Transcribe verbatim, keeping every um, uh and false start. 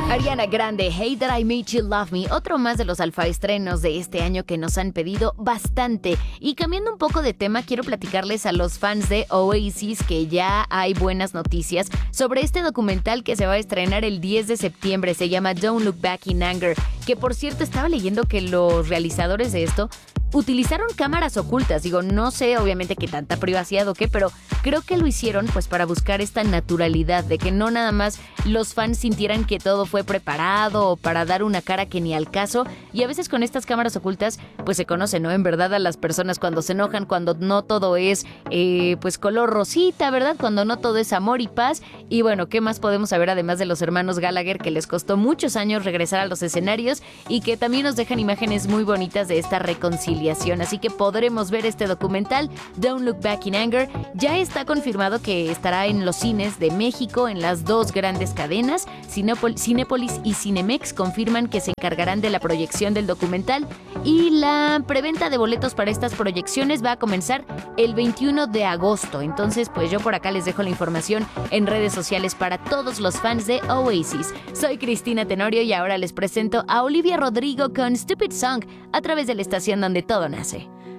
Ariana Grande, Hey That I Made You Love Me, otro más de los alfaestrenos de este año que nos han pedido bastante. Y cambiando un poco de tema, quiero platicarles a los fans de Oasis que ya hay buenas noticias sobre este documental que se va a estrenar el diez de septiembre. Se llama Don't Look Back in Anger, que por cierto estaba leyendo que los realizadores de esto utilizaron cámaras ocultas. Digo, no sé obviamente qué tanta privacidad o qué, pero creo que lo hicieron pues para buscar esta naturalidad, de que no nada más los fans sintieran que todo fue preparado o para dar una cara que ni al caso. Y a veces con estas cámaras ocultas pues se conoce, ¿no? En verdad a las personas cuando se enojan, cuando no todo es eh, pues color rosita, ¿verdad? Cuando no todo es amor y paz. Y bueno, ¿qué más podemos saber además de los hermanos Gallagher, que les costó muchos años regresar a los escenarios y que también nos dejan imágenes muy bonitas de esta reconciliación? Así que podremos ver este documental, Don't Look Back in Anger. Ya está confirmado que estará en los cines de México, en las dos grandes cadenas. Cinepol- Cinépolis y Cinemex confirman que se encargarán de la proyección del documental, y la preventa de boletos para estas proyecciones va a comenzar el veintiuno de agosto. Entonces, pues yo por acá les dejo la información en redes sociales para todos los fans de Oasis. Soy Cristina Tenorio y ahora les presento a Olivia Rodrigo con Stupid Song a través de la estación donde todo nace.